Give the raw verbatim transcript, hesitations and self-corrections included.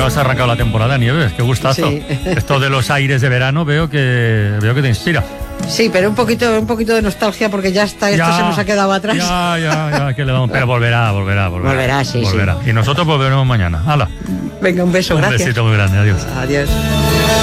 no has arrancado la temporada, Nieves, qué gustazo. Sí. Esto de los aires de verano veo que veo que te inspira. Sí, pero un poquito, un poquito de nostalgia porque ya está, esto Ya, se nos ha quedado atrás. Ya, ya, ya, que le damos. Pero volverá, volverá, volverá. Volverá, sí, volverá. sí. Y nosotros volveremos mañana. Hala. Venga, un beso, Un gracias. besito muy grande, adiós. Adiós.